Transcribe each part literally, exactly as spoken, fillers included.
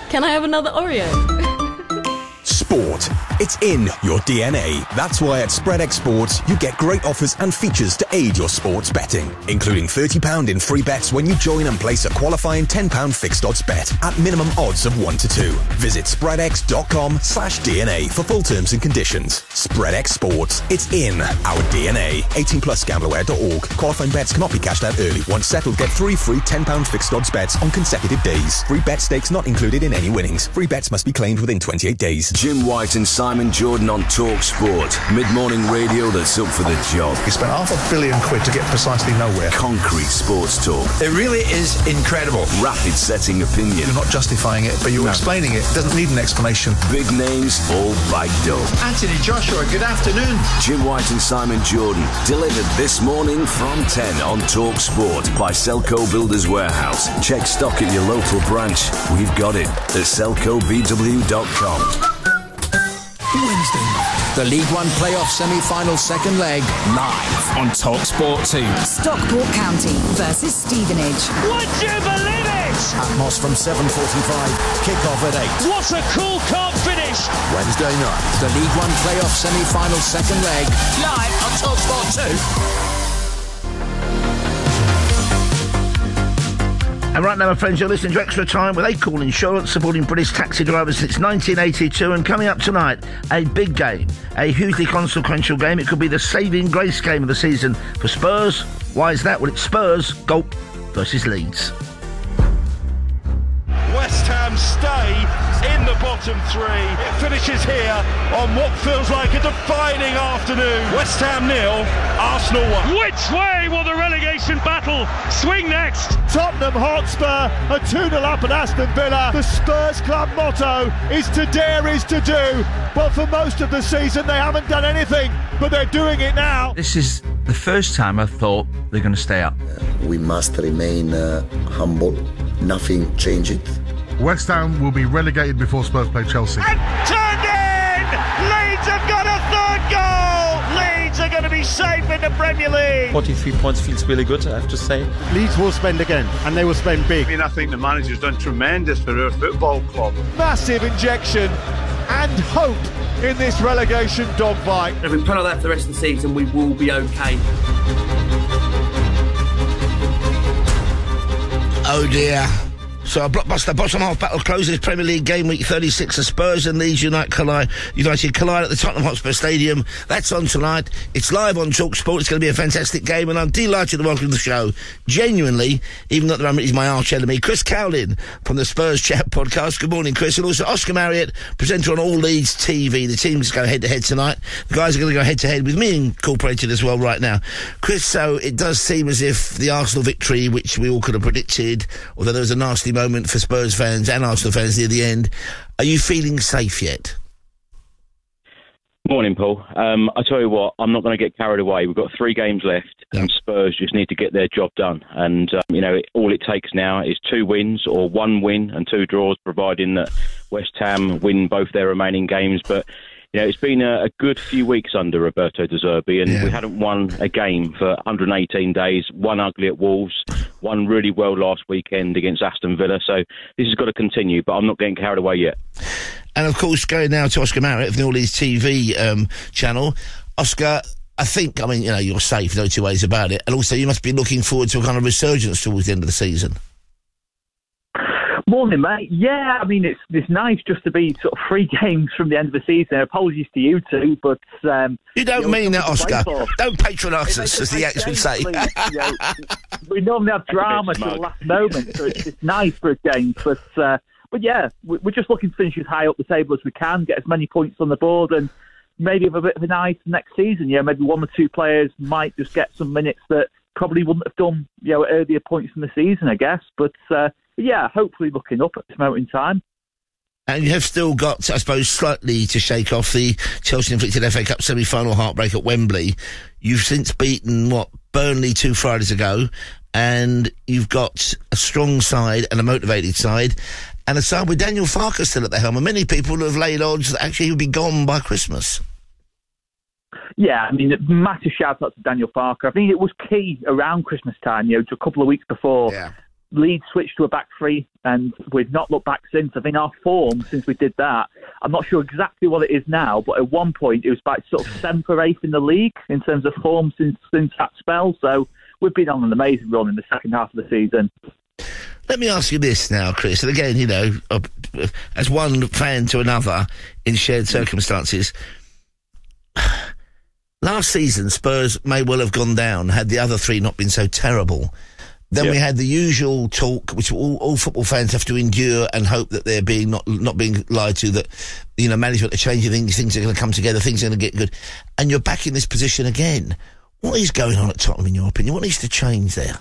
Can I have another Oreo? Sport. It's in your D N A. That's why at SpreadX Sports, you get great offers and features to aid your sports betting, including thirty pounds in free bets when you join and place a qualifying ten pounds fixed odds bet at minimum odds of one to two. Visit spreadx.com slash DNA for full terms and conditions. SpreadX Sports. It's in our D N A. eighteen plus gamblerware dot org. Qualifying bets cannot be cashed out early. Once settled, get three free ten pounds fixed odds bets on consecutive days. Free bet stakes not included in any winnings. Free bets must be claimed within twenty-eight days. Jim White and Simon Jordan on Talk Sport. Mid-morning radio that's up for the job. He spent half a billion quid to get precisely nowhere. Concrete sports talk. It really is incredible. Rapid setting opinion. You're not justifying it, but you're no. explaining it. It doesn't need an explanation. Big names, all bagged up. Anthony Joshua, good afternoon. Jim White and Simon Jordan. Delivered this morning from ten on Talk Sport by Selco Builders Warehouse. Check stock at your local branch. We've got it at selco b w dot com. Wednesday night, the League One playoff semi-final second leg, live on Talk Sport two. Stockport County versus Stevenage. Would you believe it? Atmos from seven forty-five, kick-off at eight. What a cool can't finish. Wednesday night, the League One playoff semi-final second leg, live on Talk Sport two. And right now, my friends, you're listening to Extra Time with Acorn Insurance, supporting British taxi drivers since nineteen eighty-two. And coming up tonight, a big game, a hugely consequential game. It could be the saving grace game of the season for Spurs. Why is that? Well, it's Spurs, Gulp versus Leeds. West Ham stay in the bottom three. It finishes here on what feels like a defining afternoon. West Ham nil, Arsenal one. Which way will the relegation battle swing next? Tottenham Hotspur are two nil up at Aston Villa. The Spurs club motto is to dare is to do. But for most of the season they haven't done anything, but they're doing it now. This is the first time I thought they're going to stay up. Uh, we must remain uh, humble. Nothing changes. West Ham will be relegated before Spurs play Chelsea. And turned in! Leeds have got a third goal! Leeds are going to be safe in the Premier League. forty-three points feels really good, I have to say. Leeds will spend again, and they will spend big. I mean, I think the manager's done tremendous for our football club. Massive injection and hope in this relegation dogfight. If we put on that for the rest of the season, we will be okay. Oh dear. So a blockbuster bottom half battle closes Premier League game week thirty-six. The Spurs and Leeds United collide, United collide at the Tottenham Hotspur Stadium. That's on tonight. It's live on Talk Sport. It's going to be a fantastic game, and I'm delighted to welcome to the show, genuinely, even though at the moment he's my arch enemy, Chris Cowlin from the Spurs Chat podcast. Good morning, Chris. And also Oscar Marriott, presenter on All Leeds T V. The teams go head-to-head tonight. The guys are going to go head-to-head with me incorporated as well right now. Chris, so it does seem as if the Arsenal victory, which we all could have predicted, although there was a nasty moment for Spurs fans and Arsenal fans near the end. Are you feeling safe yet? Morning, Paul. Um, I tell you what, I'm not going to get carried away. We've got three games left, yeah. and Spurs just need to get their job done. And um, you know, it, all it takes now is two wins or one win and two draws, providing that West Ham win both their remaining games. But you know, it's been a, a good few weeks under Roberto De Zerbi, and yeah. we hadn't won a game for one hundred eighteen days. One ugly at Wolves, one really well last weekend against Aston Villa. So this has got to continue, but I'm not getting carried away yet. And of course, going now to Oscar Marriott of the All Leeds T V um, channel. Oscar, I think, I mean, you know, you're safe, no two ways about it. And also, you must be looking forward to a kind of resurgence towards the end of the season. Morning, mate. Yeah, I mean, it's it's nice just to be sort of three games from the end of the season. Apologies to you two, but... Um, you don't you know, mean that, Oscar. Don't patronise us, as the ex would say. You know, we normally have drama to the last moment, so it's, it's nice for a game. But, uh, but yeah, we're just looking to finish as high up the table as we can, get as many points on the board, and maybe have a bit of an eye to next season. Yeah, maybe one or two players might just get some minutes that probably wouldn't have done, you know, at earlier points in the season, I guess. But... Uh, yeah, hopefully looking up at this moment in time. And you have still got, I suppose, slightly to shake off the Chelsea-inflicted F A Cup semi-final heartbreak at Wembley. You've since beaten, what, Burnley two Fridays ago, and you've got a strong side and a motivated side, and a side with Daniel Farke still at the helm, and many people have laid odds that actually he'll be gone by Christmas. Yeah, I mean, massive shout-out to Daniel Farke. I think it was key around Christmas time, you know, to a couple of weeks before... Yeah. Leeds switched to a back three, and we've not looked back since. I think our form since we did that, I'm not sure exactly what it is now, but at one point it was back sort of seventh or eighth in the league in terms of form since since that spell. So we've been on an amazing run in the second half of the season. Let me ask you this now, Chris, and again, you know, uh, as one fan to another in shared circumstances, last season Spurs may well have gone down had the other three not been so terrible. Then yeah. we had the usual talk, which all, all football fans have to endure and hope that they're being not not being lied to, that, you know, management are changing things, things are going to come together, things are going to get good. And you're back in this position again. What is going on at Tottenham, in your opinion? What needs to change there?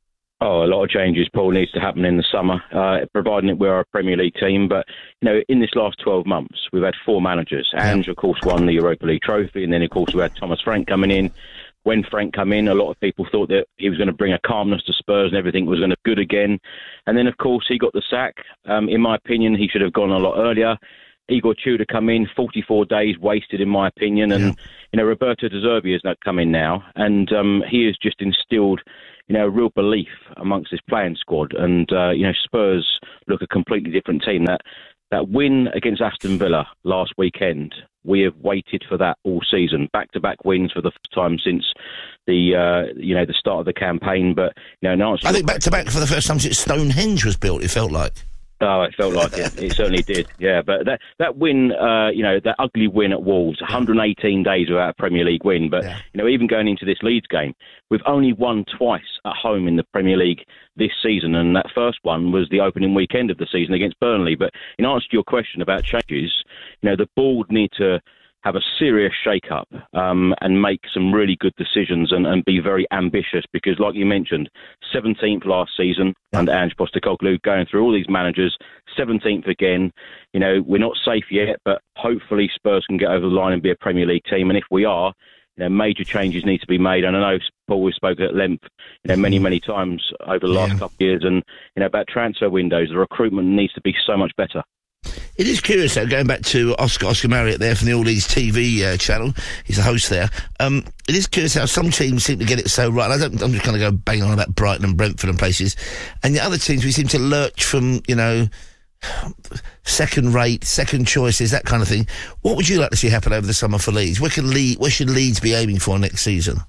Oh, a lot of changes, Paul, needs to happen in the summer, uh, providing that we're a Premier League team. But, you know, in this last twelve months, we've had four managers. Yeah. Ange, of course, won the Europa League trophy, and then, of course, we had Thomas Frank coming in. When Frank came in, a lot of people thought that he was going to bring a calmness to Spurs and everything was going to be good again. And then, of course, he got the sack. Um, in my opinion, he should have gone a lot earlier. Igor Tudor come in, forty-four days wasted, in my opinion. And, yeah. you know, Roberto De Zerbi has not come in now. And um, he has just instilled, you know, real belief amongst his playing squad. And, uh, you know, Spurs look a completely different team. That that win against Aston Villa last weekend, we have waited for that all season. Back-to-back wins for the first time since the, uh, you know, the start of the campaign. But, you know, now I think back-to-back for the first time since Stonehenge was built, it felt like. Oh, it felt like it. It certainly did, yeah. But that that win, uh, you know, that ugly win at Wolves, one hundred eighteen days without a Premier League win. But, yeah. you know, even going into this Leeds game, we've only won twice at home in the Premier League this season, and that first one was the opening weekend of the season against Burnley. But in answer to your question about changes, you know, the board need to have a serious shake-up um, and make some really good decisions and, and be very ambitious because, like you mentioned, seventeenth last season under Ange Postecoglou, going through all these managers, seventeenth again. You know, we're not safe yet, but hopefully Spurs can get over the line and be a Premier League team. And if we are, you know, major changes need to be made. And I know, Paul, we've spoken at length, you know, many, many times over the last yeah. couple of years and, you know, about transfer windows. The recruitment needs to be so much better. It is curious, though, going back to Oscar, Oscar Marriott there from the All East T V uh, channel. He's the host there. Um, it is curious how some teams seem to get it so right. I don't, I'm just going to go bang on about Brighton and Brentford and places. And the other teams, we seem to lurch from, you know, second rate, second choices, that kind of thing. What would you like to see happen over the summer for Leeds? Where, can Leeds, where should Leeds be aiming for next season?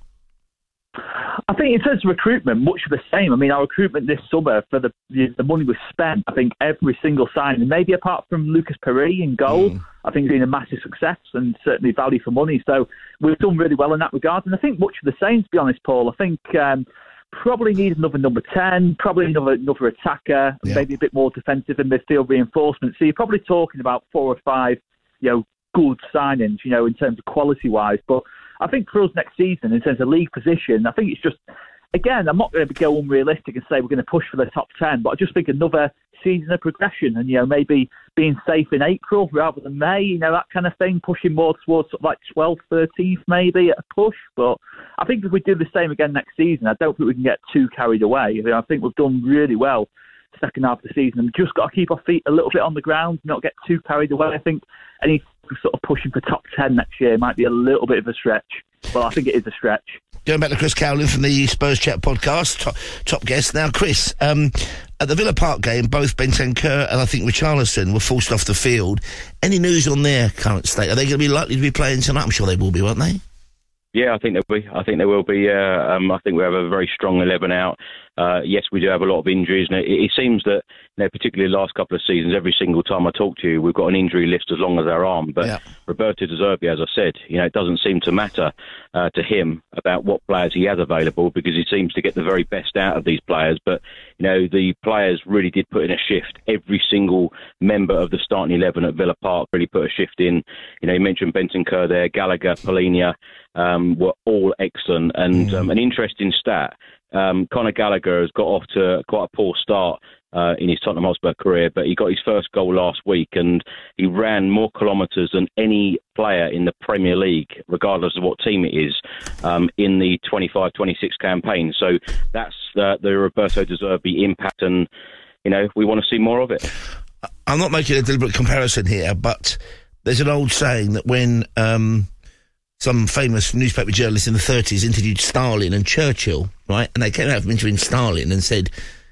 I think in terms of recruitment, much of the same. I mean, our recruitment this summer for the the money was spent. I think every single signing, maybe apart from Lucas Perry in goal, mm. I think it's been a massive success and certainly value for money. So we've done really well in that regard. And I think much of the same, to be honest, Paul. I think um, probably need another number ten, probably another another attacker, yeah. maybe a bit more defensive and midfield reinforcement. So you're probably talking about four or five, you know, good signings, you know, in terms of quality-wise. But I think for us next season, in terms of league position, I think it's just, again, I'm not going to go unrealistic and say we're going to push for the top ten, but I just think another season of progression and, you know, maybe being safe in April rather than May, you know, that kind of thing, pushing more towards sort of like twelfth, thirteenth maybe at a push. But I think if we do the same again next season, I don't think we can get too carried away. I, mean, I think we've done really well second half of the season and just got to keep our feet a little bit on the ground, not get too carried away. I think any sort of pushing for top ten next year might be a little bit of a stretch. Well, I think it is a stretch. Going back to Chris Cowlin from the Spurs Chat podcast, top, top guest. Now, Chris, um, at the Villa Park game, both Bentancur and I think Richarlison were forced off the field. Any news on their current state? Are they going to be likely to be playing tonight? I'm sure they will be, won't they? Yeah, I think they'll be. I think they will be. Uh, um, I think we have a very strong eleven out. Uh, yes, we do have a lot of injuries, and it, it seems that, you know, particularly the last couple of seasons, every single time I talk to you, we've got an injury list as long as our arm. But yeah. Roberto De Zerbi, as I said, you know, it doesn't seem to matter uh, to him about what players he has available because he seems to get the very best out of these players. But, you know, the players really did put in a shift. Every single member of the starting eleven at Villa Park really put a shift in. You know, you mentioned Bentancur there, Gallagher, Polinia, um, were all excellent. And um, an interesting stat, Um, Conor Gallagher has got off to quite a poor start uh, in his Tottenham Hotspur career, but he got his first goal last week and he ran more kilometres than any player in the Premier League, regardless of what team it is, um, in the twenty-five twenty-six campaign. So that's uh, the Roberto De Zerbi impact and, you know, we want to see more of it. I'm not making a deliberate comparison here, but there's an old saying that when um, some famous newspaper journalists in the thirties interviewed Stalin and Churchill, right, and they came out from interviewing Stalin and said,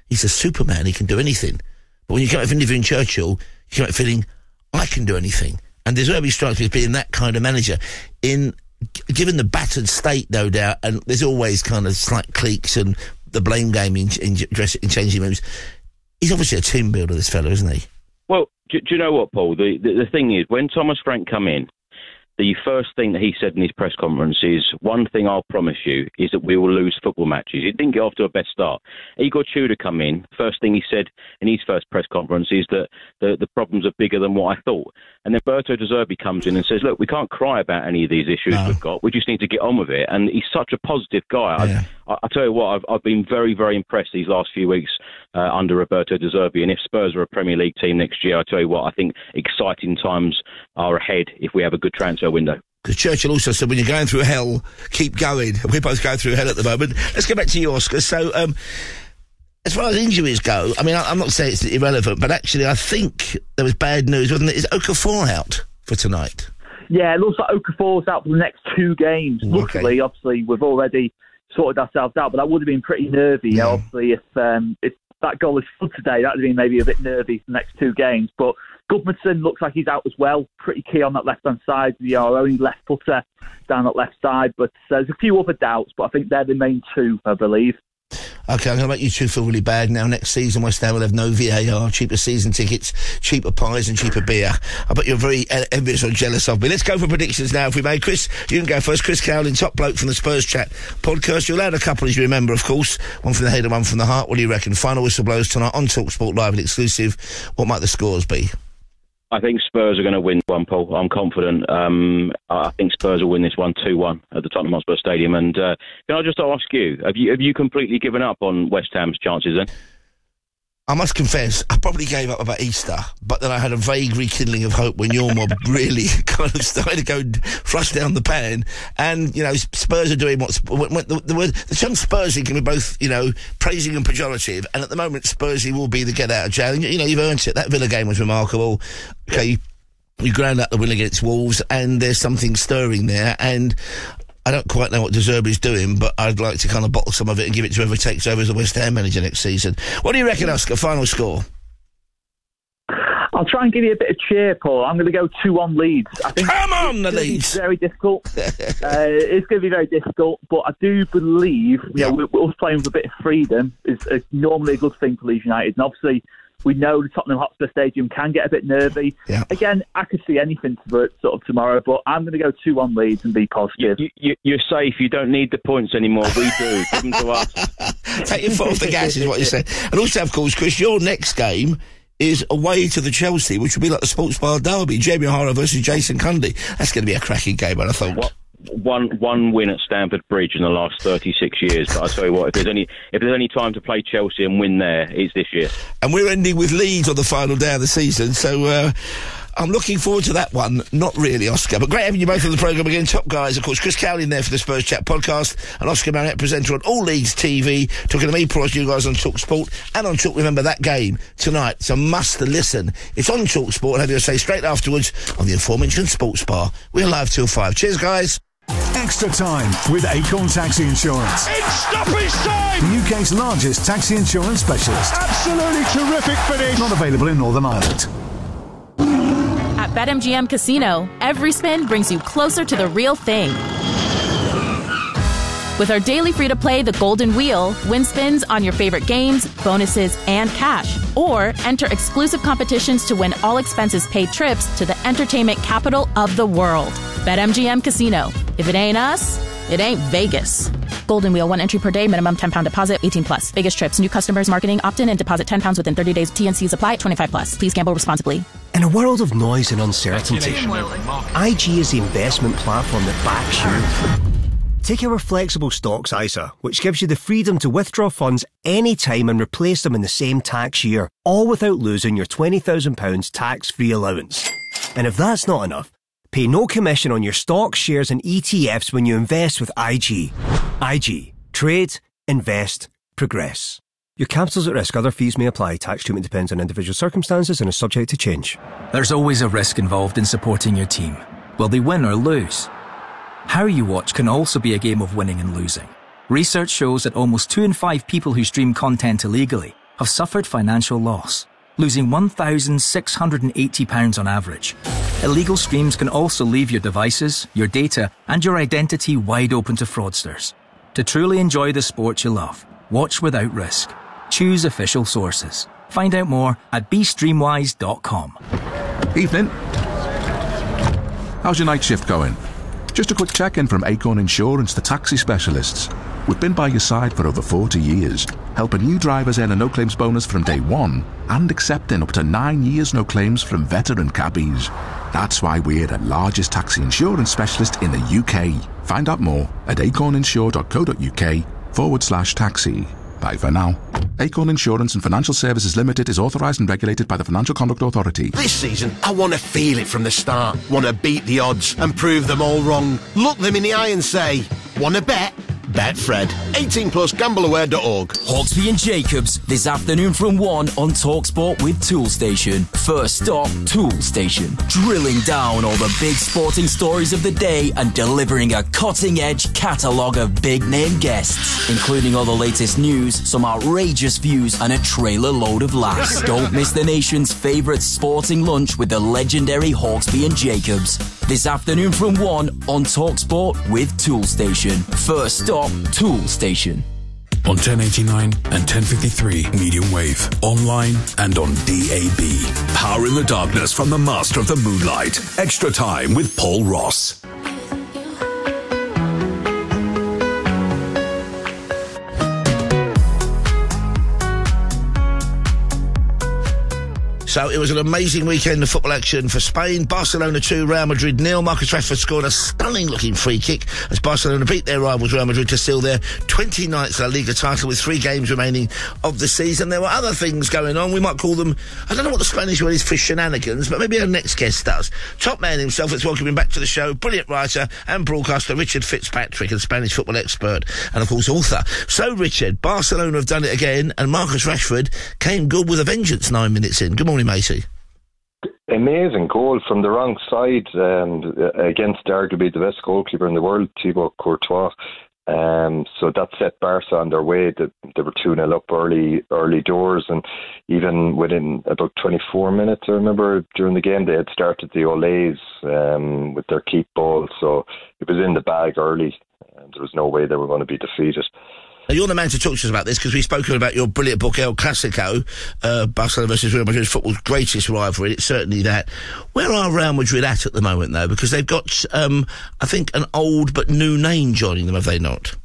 he's a Superman, he can do anything. But when you come out of interviewing Churchill, you come out feeling, I can do anything. And De Zerbi strikes me as being that kind of manager. In given the battered state, no doubt, and there's always kind of slight cliques and the blame game in, in, dress, in changing rooms, he's obviously a team builder, this fellow, isn't he? Well, do, do you know what, Paul? The, the the thing is, when Thomas Frank come in, the first thing that he said in his press conference is, one thing I'll promise you is that we will lose football matches. He didn't get off to a best start. Igor Tudor come in, first thing he said in his first press conference is that the, the problems are bigger than what I thought. And then Roberto De Zerbi comes in and says, look, we can't cry about any of these issues no. we've got. We just need to get on with it. And he's such a positive guy. Yeah. I, I, I tell you what, I've, I've been very, very impressed these last few weeks uh, under Roberto De Zerbi. And if Spurs are a Premier League team next year, I tell you what, I think exciting times are ahead if we have a good transfer window. Because Churchill also said, when you're going through hell, keep going. We're both going through hell at the moment. Let's go back to you, Oscar. So, um, as far as injuries go, I mean, I, I'm not saying it's irrelevant, but actually I think there was bad news, wasn't it? Is Okafor out for tonight? Yeah, it looks like Okafor's out for the next two games. Okay. Luckily, obviously, we've already sorted ourselves out, but that would have been pretty nervy, yeah. obviously, if um, if that goal is full today, that would have been maybe a bit nervy for the next two games. But Gudmundsson looks like he's out as well, pretty key on that left-hand side. You know, our only left footer down that left side, but uh, there's a few other doubts, but I think they're the main two, I believe. OK, I'm going to make you two feel really bad now. Next season, West Ham will have no V A R, cheaper season tickets, cheaper pies and cheaper beer. I bet you're very envious or jealous of me. Let's go for predictions now, if we may. Chris, you can go first. Chris Cowling, top bloke from the Spurs Chat podcast. You're allowed a couple, as you remember, of course. One from the head and one from the heart. What do you reckon? Final whistle blows tonight on TalkSport Live and exclusive. What might the scores be? I think Spurs are going to win one, Paul. I'm confident. Um, I think Spurs will win this one two one at the Tottenham Hotspur Stadium. And uh, can I just ask you, have you have you completely given up on West Ham's chances then? I must confess, I probably gave up about Easter, but then I had a vague rekindling of hope when your mob really kind of started to go flush down the pan. And, you know, Spurs are doing what's... When, when the, the word... The term Spursy can be both, you know, praising and pejorative, and at the moment, Spursy will be the get-out-of-jail. You know, you've earned it. That Villa game was remarkable. Okay, you, you ground out the win against Wolves, and there's something stirring there, and... I don't quite know what De Zerbi's doing, but I'd like to kind of bottle some of it and give it to whoever takes over as the West Ham manager next season. What do you reckon, Oscar? Final score? I'll try and give you a bit of cheer, Paul. I'm going to go two one Leeds. I think Come on, the Leeds! Very difficult. uh, it's going to be very difficult, but I do believe, you yeah. know, we're, we're playing with a bit of freedom is, is normally a good thing for Leeds United, and obviously we know the Tottenham Hotspur Stadium can get a bit nervy. Yeah. Again, I could see anything for it sort of tomorrow, but I'm going to go two one Leeds and be positive. You, you, you're safe. You don't need the points anymore. We do. Give them to us. Take your foot off the gas is what you said. And also, of course, Chris, your next game is away to the Chelsea, which will be like the Sports Bar Derby. Jamie O'Hara versus Jason Cundy. That's going to be a cracking game, I thought. What? One one win at Stamford Bridge in the last thirty-six years. But I tell you what, if there's any if there's any time to play Chelsea and win there, it's this year. And we're ending with Leeds on the final day of the season, so uh, I'm looking forward to that one. Not really, Oscar, but great having you both on the programme again. Top guys, of course. Chris Cowling there for the Spurs Chat podcast, and Oscar Marriott, presenter on All Leagues T V. Talking to me, Paul, you guys on Talk Sport and on Talk. Remember that game tonight. It's a must listen. It's on Talk Sport. I'll have you say straight afterwards on the aforementioned Sports Bar. We're live till five. Cheers, guys. Extra time with Acorn Taxi Insurance. It's stoppage time! The U K's largest taxi insurance specialist. Absolutely terrific finish. Not available in Northern Ireland. At BetMGM Casino, every spin brings you closer to the real thing. With our daily free-to-play The Golden Wheel, win spins on your favorite games, bonuses, and cash. Or enter exclusive competitions to win all expenses-paid trips to the entertainment capital of the world. BetMGM Casino. If it ain't us, it ain't Vegas. Golden Wheel, one entry per day, minimum ten pounds deposit, eighteen plus. Vegas trips, new customers, marketing, opt-in and deposit ten pounds within thirty days. T and Cs apply, twenty-five plus. Please gamble responsibly. In a world of noise and uncertainty, I G is the investment platform that backs you. Take our flexible stocks I S A, which gives you the freedom to withdraw funds anytime and replace them in the same tax year, all without losing your twenty thousand pounds tax-free allowance. And if that's not enough, pay no commission on your stocks, shares and E T Fs when you invest with I G. I G. Trade, invest, progress. Your capital's at risk. Other fees may apply. Tax treatment depends on individual circumstances and is subject to change. There's always a risk involved in supporting your team. Will they win or lose? How you watch can also be a game of winning and losing. Research shows that almost two in five people who stream content illegally have suffered financial loss, losing one thousand six hundred eighty pounds on average. Illegal streams can also leave your devices, your data, and your identity wide open to fraudsters. To truly enjoy the sport you love, watch without risk. Choose official sources. Find out more at b streamwise dot com. Evening. How's your night shift going? Just a quick check-in from Acorn Insurance, the taxi specialists. We've been by your side for over forty years, helping new drivers earn a no-claims bonus from day one and accepting up to nine years no claims from veteran cabbies. That's why we're the largest taxi insurance specialist in the U K. Find out more at acorninsure.co.uk forward slash taxi. Bye for now. Acorn Insurance and Financial Services Limited is authorised and regulated by the Financial Conduct Authority. This season, I want to feel it from the start. Want to beat the odds and prove them all wrong. Look them in the eye and say, want to bet? Betfred. eighteen plus gamble aware dot org. Hawksby and Jacobs this afternoon from one on TalkSport with Toolstation. First stop, Toolstation. Drilling down all the big sporting stories of the day and delivering a cutting-edge catalogue of big-name guests, including all the latest news, some outrageous views, and a trailer load of laughs. Don't miss the nation's favourite sporting lunch with the legendary Hawksby and Jacobs. This afternoon from one on TalkSport with Toolstation. First stop, Toolstation. On ten eighty-nine and ten fifty-three medium wave, online and on D A B. Power in the darkness from the master of the moonlight. Extra time with Paul Ross. So it was an amazing weekend of football action for Spain. Barcelona two, Real Madrid nil. Marcus Rashford scored a stunning-looking free kick as Barcelona beat their rivals Real Madrid to seal their twenty-ninth La Liga title with three games remaining of the season. There were other things going on. We might call them, I don't know what the Spanish word is for shenanigans, but maybe our next guest does. Top man himself, let's welcome him back to the show. Brilliant writer and broadcaster Richard Fitzpatrick, a Spanish football expert and, of course, author. So, Richard, Barcelona have done it again and Marcus Rashford came good with a vengeance nine minutes in. Good morning, Macy. Amazing goal from the wrong side um, against arguably the best goalkeeper in the world, Thibaut Courtois. Um, so that set Barca on their way. They, they were two nil up early early doors, and even within about twenty-four minutes, I remember during the game, they had started the Olays um, with their keep ball. So it was in the bag early, and there was no way they were going to be defeated. Now, you're the man to talk to us about this because we've spoken about your brilliant book, El Clasico, uh, Barcelona versus Real Madrid, football's greatest rivalry. It's certainly that. Where are Real Madrid at at the moment, though? Because they've got, um, I think, an old but new name joining them, have they not?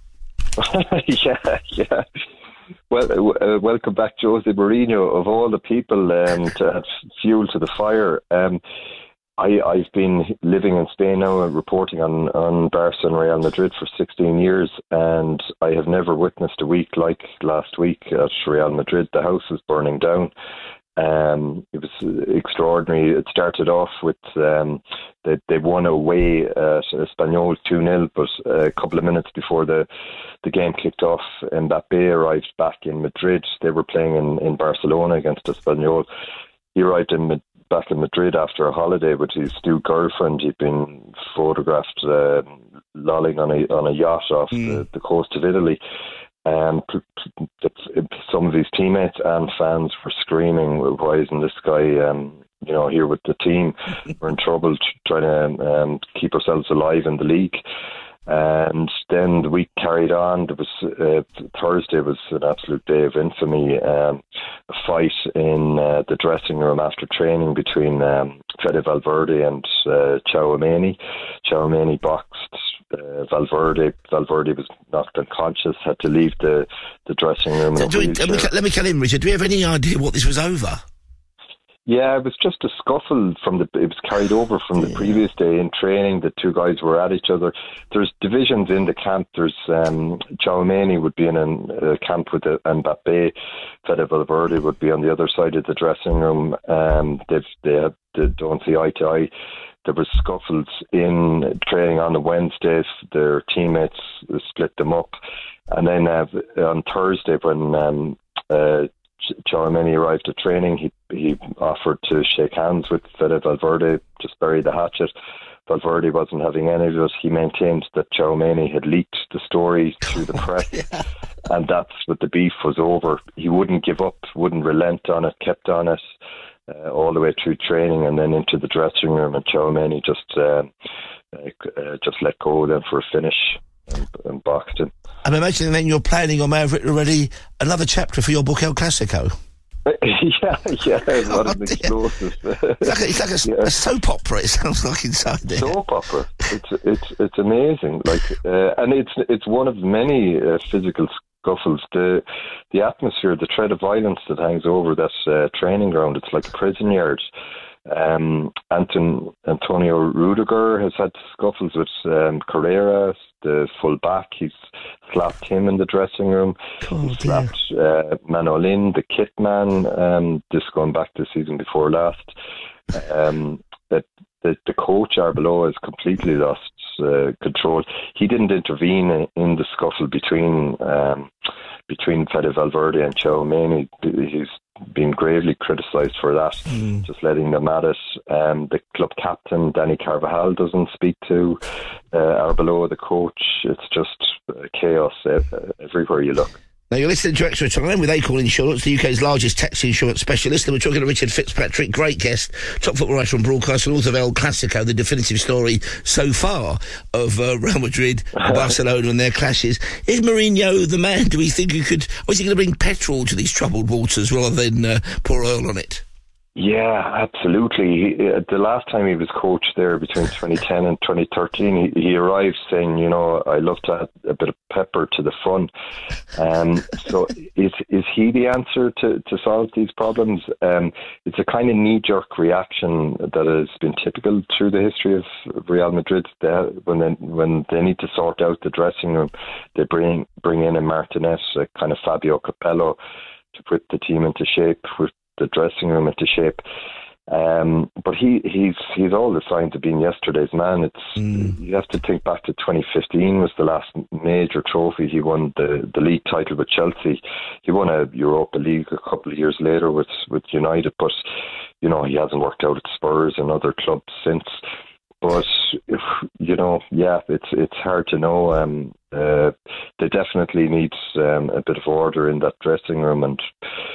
yeah, yeah. Well, uh, welcome back, Jose Mourinho, of all the people um, to add fuel to the fire. Um, I, I've been living in Spain now and reporting on, on Barca and Real Madrid for sixteen years, and I have never witnessed a week like last week at Real Madrid. The house was burning down. Um, it was extraordinary. It started off with um, they, they won away at Espanyol two nil, but a couple of minutes before the, the game kicked off, Mbappe arrived back in Madrid. They were playing in, in Barcelona against Espanyol. He arrived in Madrid. Back in Madrid after a holiday with his new girlfriend. He'd been photographed uh, lolling on a on a yacht off mm. the, the coast of Italy. Um, some of his teammates and fans were screaming, "Why isn't this guy, um, you know, here with the team? We're in trouble trying to um, keep ourselves alive in the league." And then the week carried on. There was uh, Thursday was an absolute day of infamy. Um, a fight in uh, the dressing room after training between um, Fede Valverde and uh, Tchouaméni. Tchouaméni boxed uh, Valverde. Valverde was knocked unconscious, had to leave the, the dressing room. So do we, let, me, let me cut in, Richard. Do we have any idea what this was over? Yeah, it was just a scuffle from the. It was carried over from the yeah. previous day in training. The two guys were at each other. There's divisions in the camp. There's um, Tchouaméni would be in a camp with the, Mbappe. Fede Valverde would be on the other side of the dressing room. Um, they've, they have, they don't see eye to eye. There was scuffles in training on the Wednesdays. Their teammates split them up, and then uh, on Thursday when. Um, uh, Tchouaméni arrived at training, he he offered to shake hands with Fede Valverde, just bury the hatchet. Valverde wasn't having any of it. He maintained that Tchouaméni had leaked the story through the press, yeah. and that's what the beef was over. He wouldn't give up, wouldn't relent on it, kept on it uh, all the way through training and then into the dressing room, and Tchouaméni just uh, uh, just let go then for a finish and, and boxed him. I'm imagining then you're planning, or may have written already, another chapter for your book El Clasico. yeah, yeah, what an explosive. It's like, a, it's like a, yeah. a soap opera, it sounds like inside there. Soap opera. It's it's it's amazing. Like, uh, and it's it's one of many uh, physical scuffles. The the atmosphere, the threat of violence that hangs over that uh, training ground. It's like a prison yard. Um, Anton, Antonio Rudiger has had scuffles with um, Carrera, the full back. He's slapped him in the dressing room. Oh, he slapped uh, Manolin, the kit man, um, this going back to the season before last. Um, that the, the coach Arbeloa has completely lost uh, control. He didn't intervene in, in the scuffle between um, between Fede Valverde and Tchouaméni. He's been gravely criticised for that, mm. just letting them at it. Um, the club captain, Danny Carvajal, doesn't speak to uh, Arbeloa, the coach. It's just uh, chaos uh, everywhere you look. Now, you're listening to Extra Time with Acorn Insurance, the U K's largest taxi insurance specialist, and we're talking to Richard Fitzpatrick, great guest, top football writer and broadcaster, and author of El Clasico, the definitive story so far of uh, Real Madrid and Barcelona and their clashes. Is Mourinho the man? Do we think he could, or is he going to bring petrol to these troubled waters rather than uh, pour oil on it? Yeah, absolutely. He, uh, the last time he was coach there, between twenty ten and twenty thirteen, he, he arrived saying, you know, I love to add a bit of pepper to the fun. Um, so is is he the answer to, to solve these problems? Um, it's a kind of knee-jerk reaction that has been typical through the history of Real Madrid. They, when they when they need to sort out the dressing room, they bring bring in a Martinez, a kind of Fabio Capello, to put the team into shape, with the dressing room into shape. Um, but he, he's he's all the signs of being yesterday's man. It's mm. You have to think back to twenty fifteen was the last major trophy. He won the, the league title with Chelsea. He won a Europa League a couple of years later with, with United, but you know, he hasn't worked out at Spurs and other clubs since. But you know, yeah, it's it's hard to know. Um, uh, they definitely need um, a bit of order in that dressing room, and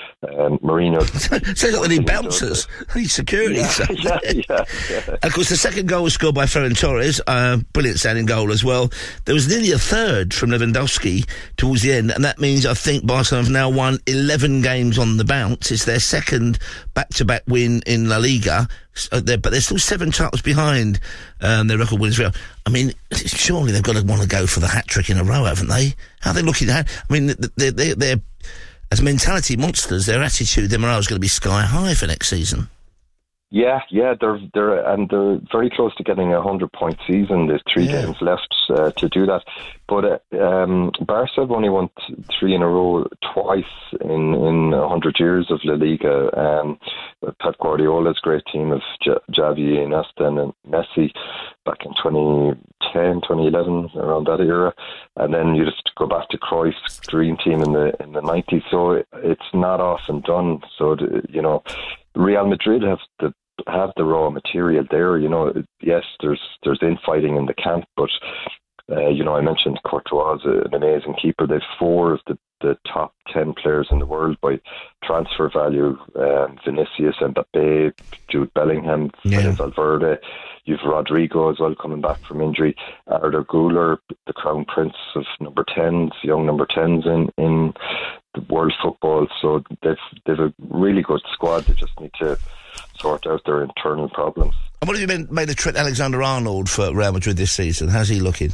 um, Mourinho. Sounds like they need bouncers, they need security. Yeah, yeah, yeah, yeah. And of course, the second goal was scored by Ferran Torres, uh, brilliant standing goal as well. There was nearly a third from Lewandowski towards the end, and that means I think Barcelona have now won eleven games on the bounce. It's their second back-to-back win in La Liga. Uh, they're, but they're still seven titles behind um, their record wins. I mean, surely they've got to want to go for the hat-trick in a row, haven't they? How are they looking at? I mean, they're, they're, they're as mentality monsters, their attitude, their morale is going to be sky high for next season. Yeah, yeah, they're they're and they're very close to getting a hundred point season. There's three yeah. games left uh, to do that. But uh, um, Barca have only won t- three in a row twice in in a hundred years of La Liga. Um, Pep Guardiola's great team of J- Xavi, Iniesta, and Messi back in twenty ten, twenty eleven, around that era, and then you just go back to Cruyff's dream team in the in the nineties. So it's not often done. So you know. Real Madrid have the have the raw material there. You know, yes, there's there's infighting in the camp, but uh, you know, I mentioned Courtois, an amazing keeper. They've four of the, the top ten players in the world by transfer value: um, Vinicius, Mbappe, Jude Bellingham, yeah. Valverde. You've Rodrigo as well coming back from injury. Arda Güler, the crown prince of number tens, young number tens in in. world football, so they've they've a really good squad. They just need to sort out their internal problems. And what have you been, made of Trent Alexander-Arnold for Real Madrid this season? How's he looking?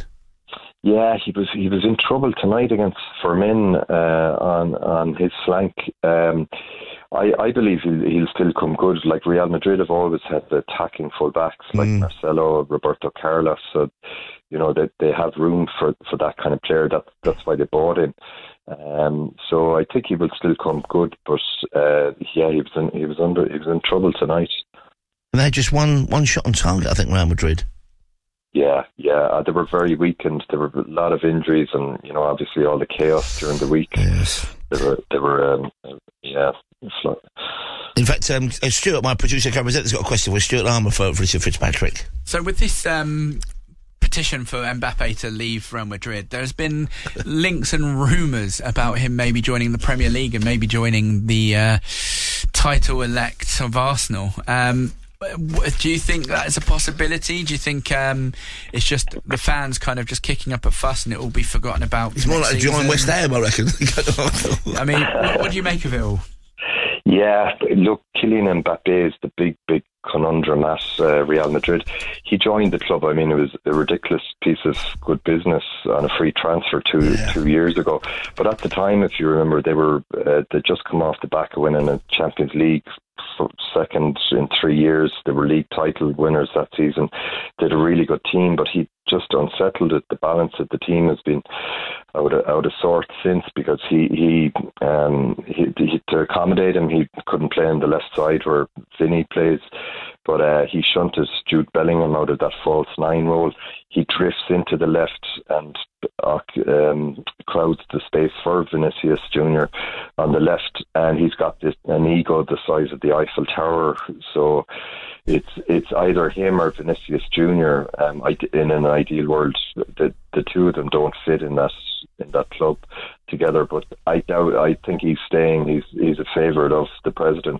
Yeah, he was he was in trouble tonight against Firmin uh, on on his flank. Um, I, I believe he'll, he'll still come good. Like Real Madrid have always had the attacking full-backs like mm. Marcelo, Roberto Carlos, so you know they they have room for, for that kind of player. That that's why they bought him. Um, so I think he will still come good, but uh, yeah, he was in, he was under he was in trouble tonight. And they had just one one shot on target, I think, Real Madrid. Yeah, yeah, uh, they were very weakened. There were a lot of injuries, and you know, obviously all the chaos during the week. Yes, they were they were um, yeah, In fact, um, uh, Stuart, my producer, has got a question for Stuart Armour for, for Richard Fitzpatrick. So with this um, petition for Mbappe to leave Real Madrid, there's been links and rumours about him maybe joining the Premier League and maybe joining the uh, title-elect of Arsenal. Um, do you think that is a possibility? Do you think um, it's just the fans kind of just kicking up a fuss and it will be forgotten about? It's more like join West Ham, I reckon. I mean, what, what do you make of it all? Yeah, look, Kylian Mbappe is the big, big conundrum at uh, Real Madrid. He joined the club. I mean, it was a ridiculous piece of good business on a free transfer two yeah. two years ago. But at the time, if you remember, they were uh, they'd just come off the back of winning a Champions League second in three years. They were league title winners that season. They had a really good team, but he just unsettled it. The balance of the team has been out of, out of sort since, because he he, um, he, he to accommodate him, he couldn't play on the left side where Vinny plays, but uh, he shunted Jude Bellingham out of that false nine role. He drifts into the left and um, crowds the space for Vinicius Junior on the left, and he's got this, an ego the size of the Eiffel Tower. So it's it's either him or Vinicius Junior Um, in an ideal world, the the two of them don't fit in that in that club together. But I doubt. I think he's staying. He's he's a favourite of the president.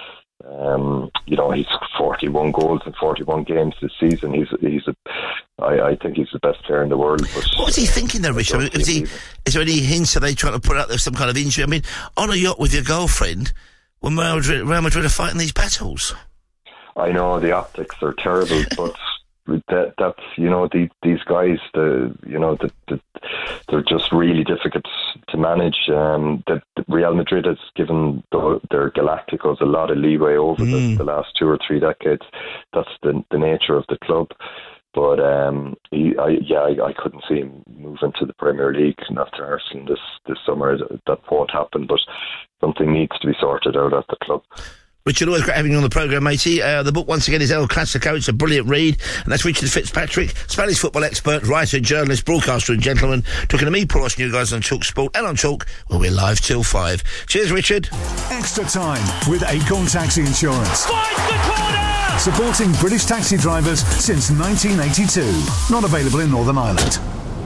Um, you know, he's forty-one goals in forty-one games this season. He's he's a. I, I think he's the best player in the world. But what was he thinking there, Richard? I mean, is, he, is there any hints? Are they trying to put out there some kind of injury? I mean, on a yacht with your girlfriend, when Real Madrid, Real Madrid are fighting these battles. I know the optics are terrible, but that that's you know the, these guys, the you know the, the, they're just really difficult to manage. Um, the, the Real Madrid has given the, their Galacticos a lot of leeway over mm. the, the last two or three decades. That's the the nature of the club. But um, he, I, yeah, I, I couldn't see him moving to the Premier League after Arsenal this this summer. That won't happen, but something needs to be sorted out at the club. Richard, always great having you on the programme, matey. Uh, the book, once again, is El Clasico. It's a brilliant read. And that's Richard Fitzpatrick, Spanish football expert, writer, journalist, broadcaster and gentleman, talking to me, Paul Ross, you guys on Talk Sport and on Talk, where we're live till five. Cheers, Richard. Extra time with Acorn Taxi Insurance. Fight the corner! Supporting British taxi drivers since nineteen eighty-two. Not available in Northern Ireland.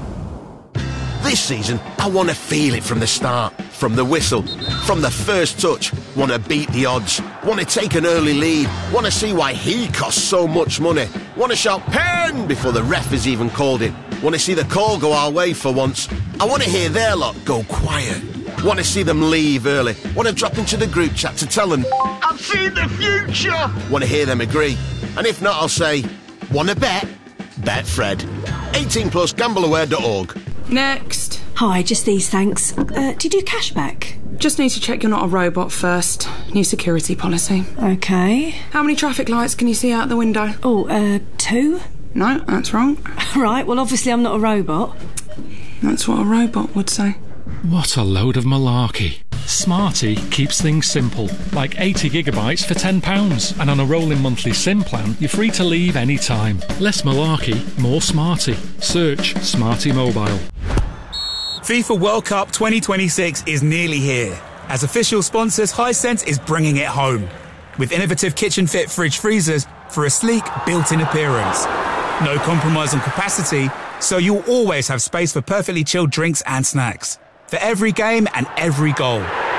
This season, I want to feel it from the start, from the whistle, from the first touch. Want to beat the odds, want to take an early lead, want to see why he costs so much money, want to shout pen before the ref is even called in, want to see the call go our way for once. I want to hear their lot go quiet, want to see them leave early, want to drop into the group chat to tell them I've seen the future, want to hear them agree, and if not I'll say, want to bet? Bet Fred. eighteen plus, gamble aware dot org. Next. Hi, just these, thanks. Uh, do you do cashback? Just need to check you're not a robot first. New security policy. Okay. How many traffic lights can you see out the window? Oh, uh, two? No, that's wrong. Right, well, obviously I'm not a robot. That's what a robot would say. What a load of malarkey. Smarty keeps things simple, like eighty gigabytes for ten pounds, and on a rolling monthly SIM plan, you're free to leave any time. Less malarkey, more Smarty. Search Smarty Mobile. FIFA World Cup twenty twenty-six is nearly here. As official sponsors, Hisense is bringing it home. With innovative kitchen-fit fridge freezers for a sleek, built-in appearance. No compromise on capacity, so you'll always have space for perfectly chilled drinks and snacks. For every game and every goal.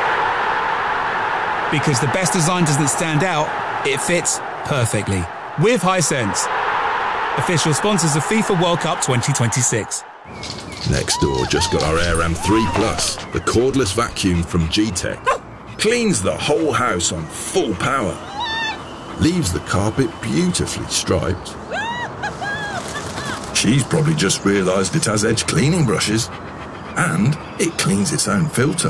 Because the best design doesn't stand out, it fits perfectly. With Hisense. Official sponsors of FIFA World Cup twenty twenty-six. Nextdoor just got our AirAm three plus, the cordless vacuum from G-Tech. Cleans the whole house on full power. Leaves the carpet beautifully striped. She's probably just realised it has edge cleaning brushes. And it cleans its own filter.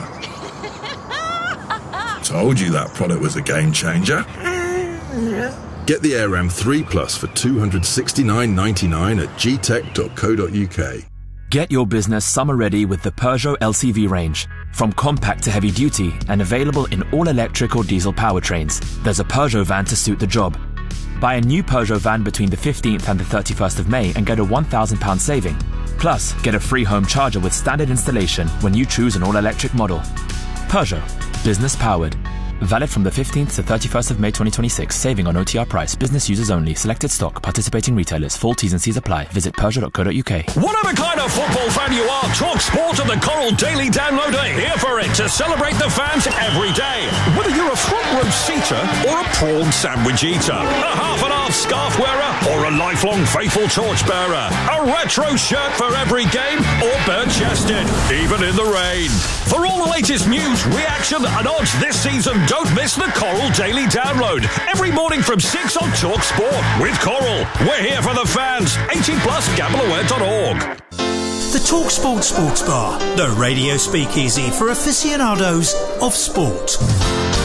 Told you that product was a game changer. Get the AirAm three plus for two hundred sixty-nine ninety-nine at g tech dot co dot u k. Get your business summer ready with the Peugeot L C V range. From compact to heavy duty and available in all electric or diesel powertrains, there's a Peugeot van to suit the job. Buy a new Peugeot van between the fifteenth and the thirty-first of May and get a one thousand pounds saving. Plus, get a free home charger with standard installation when you choose an all-electric model. Peugeot. Business powered. Valid from the fifteenth to thirty-first of May twenty twenty-six. Saving on O T R price. Business users only. Selected stock. Participating retailers. Full T's and C's apply. Visit Peugeot dot co dot U K. Whatever kind of football fan you are, Talk Sport and the Coral Daily Download are here for it to celebrate the fans every day. Whether you're a front row seater or a prawn sandwich eater, a half and half scarf wearer or a lifelong faithful torch bearer, a retro shirt for every game or bare-chested, even in the rain. For all the latest news, reaction and odds this season, don't miss the Coral Daily Download every morning from six on Talk Sport with Coral. We're here for the fans. eighteen plus, gamble aware dot org. The TalkSport Sports Bar, the radio speakeasy for aficionados of sport.